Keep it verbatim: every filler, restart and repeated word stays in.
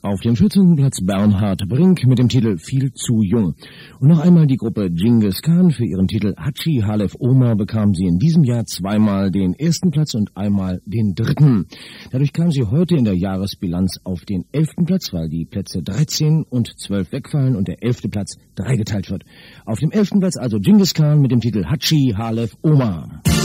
Auf dem vierzehnten Platz Bernhard Brink mit dem Titel Viel zu jung. Und noch einmal die Gruppe Genghis Khan. Für ihren Titel Hatschi Halef Omar bekam sie in diesem Jahr zweimal den ersten Platz und einmal den dritten. Dadurch kam sie heute in der Jahresbilanz auf den elften Platz, weil die Plätze dreizehn und zwölf wegfallen und der elfte Platz dreigeteilt wird. Auf dem elften Platz also Genghis Khan mit dem Titel Hatschi Halef Omar.